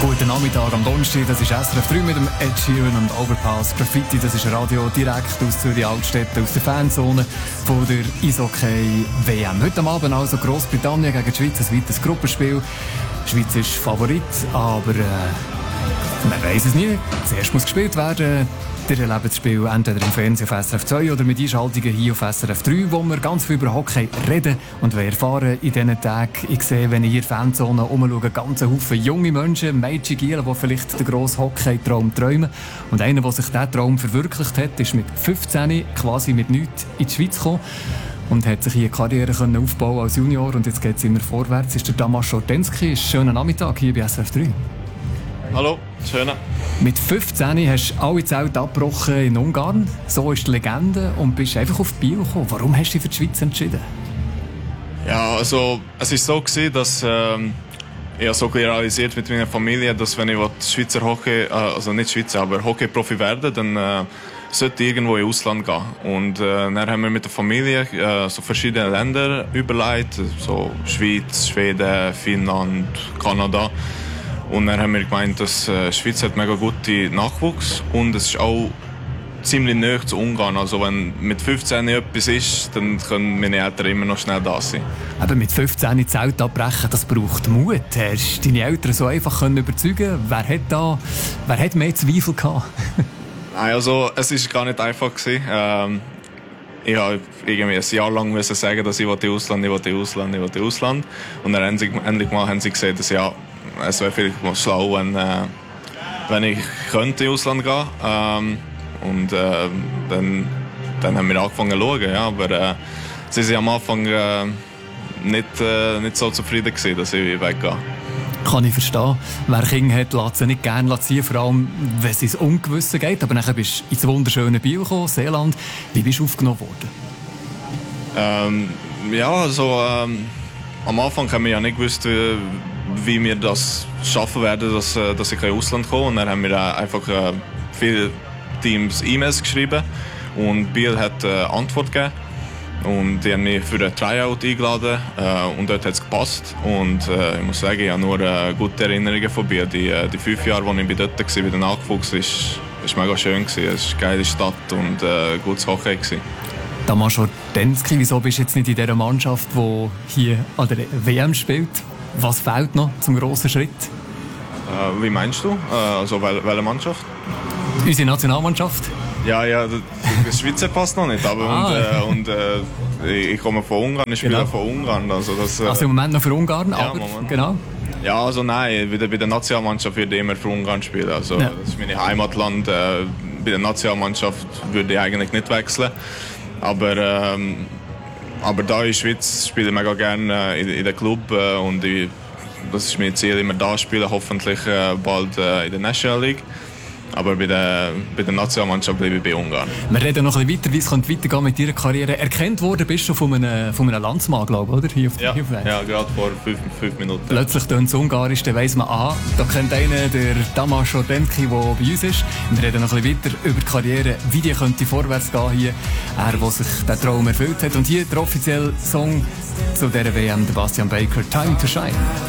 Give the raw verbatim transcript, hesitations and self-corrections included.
Guten Nachmittag am Donnerstag, das ist S R F drei mit dem Ed Sheeran und Overpass Graffiti. Das ist ein Radio direkt aus Zürich Altstädte, aus der Fanzone von der Eishockey-W M. Heute Abend also Grossbritannien gegen die Schweiz, ein weiteres Gruppenspiel. Die Schweiz ist Favorit, aber äh, man weiss es nie. Zuerst muss gespielt werden. Ihr erlebt das Spiel entweder im Fernsehen auf S R F zwei oder mit Einschaltungen hier auf S R F drei, wo wir ganz viel über Hockey reden und wir erfahren in diesen Tagen. Ich sehe, wenn ich hier Fanzone umschaue, ganz Haufen junge Menschen, Mädchen, Gielen, die vielleicht den grossen Hockey-Traum träumen. Und einer, der sich diesen Traum verwirklicht hat, ist mit fünfzehn quasi mit nichts in die Schweiz gekommen und hat sich hier eine Karriere aufbauen als Junior. Und jetzt geht es immer vorwärts. Das ist der Tamas Schordenski. Schönen Nachmittag hier bei S R F drei. Hallo, schönen. Mit fünfzehn hast du alle Zelte abgebrochen in Ungarn. So ist die Legende und bist einfach auf Biel gekommen. Warum hast du dich für die Schweiz entschieden? Ja, also es war so gewesen, dass ähm, ich so realisiert mit meiner Familie, dass wenn ich Schweizer Hockey, äh, also nicht Schweizer, aber Hockey-Profi werden, dann äh, sollte ich irgendwo in Ausland gehen. Und äh, dann haben wir mit der Familie äh, so verschiedene Länder überlegt, so Schweiz, Schweden, Finnland, Kanada. Und dann haben wir gemeint, dass äh, die Schweiz hat mega gute Nachwuchs und es ist auch ziemlich nahe zu Ungarn. Also wenn mit fünfzehn etwas ist, dann können meine Eltern immer noch schnell da sein. Aber mit fünfzehn die Zelt abbrechen, das braucht Mut. Hast du deine Eltern so einfach können überzeugen? Wer hat da, wer hat mehr Zweifel gehabt? Nein, also es war gar nicht einfach gewesen. Ähm, ich habe irgendwie ein Jahr lang müssen sagen, dass ich in Ausland, ich in Ausland, ich in Ausland. Und dann endlich, endlich mal haben sie gesehen, dass ja, es wäre vielleicht mal schlau, wenn, äh, wenn ich könnte in Ausland gehen. Ähm, und äh, dann, dann haben wir angefangen zu schauen. Ja, aber äh, sie waren am Anfang äh, nicht, äh, nicht so zufrieden gewesen, dass ich weggehe. Kann ich verstehen. Wer Kinder hat, lässt sie nicht gerne ziehen, vor allem, wenn es ins Ungewisse geht. Aber dann bist du ins wunderschöne Biel gekommen, Seeland. Wie bist du aufgenommen worden? Ähm, ja, also ähm, am Anfang haben wir ja nicht gewusst, wie, wie wir das schaffen werden, dass, dass ich ins Ausland komme. Und dann haben wir einfach äh, viele Teams E-Mails geschrieben und Biel hat eine äh, Antwort gegeben. Und die haben mich für ein Tryout eingeladen äh, und dort hat es gepasst. Und äh, ich muss sagen, ich habe nur äh, gute Erinnerungen von Biel. Die, äh, die fünf Jahre, als ich dort war, bei den Nachwuchs, ist, ist mega schön gewesen. Es ist eine geile Stadt und äh, gutes Hockey gewesen. Tamas Schordenski, wieso bist du jetzt nicht in dieser Mannschaft, die hier an der W M spielt? Was fehlt noch zum grossen Schritt? Äh, wie meinst du? Äh, also wel- welche Mannschaft? Unsere Nationalmannschaft? Ja, ja, der Schweizer passt noch nicht, aber ah. und, äh, und äh, ich komme von Ungarn, ich spiele genau. von Ungarn. Also, das, äh, also im Moment noch für Ungarn, ja, aber Moment. Genau. Ja, also nein, bei der, bei der Nationalmannschaft würde ich immer für Ungarn spielen. Also, ja. Das ist mein Heimatland. Äh, bei der Nationalmannschaft würde ich eigentlich nicht wechseln. Aber, ähm, aber da in der Schweiz spiele ich mega gerne äh, in, in den Club äh, und ich, das ist mein Ziel, immer da spielen, hoffentlich äh, bald äh, in der National League. Aber bei der, bei der Nationalmannschaft bleibe ich bei Ungarn. Wir reden noch ein bisschen weiter, wie es weitergehen mit deiner Karriere. Erkannt worden bist du von einem, von einem Landsmann, glaube ich, oder? Hier auf, ja, hier auf ja, gerade vor fünf, fünf Minuten. Plötzlich tönt es Ungarisch, dann weiss man, aha, da kennt einer der Tamas Schordenski, der bei uns ist. Wir reden noch ein bisschen weiter über die Karriere, wie die könnte vorwärts gehen hier. Er, der sich den Traum erfüllt hat. Und hier der offizielle Song zu dieser W M, der Bastian Baker, Time to Shine.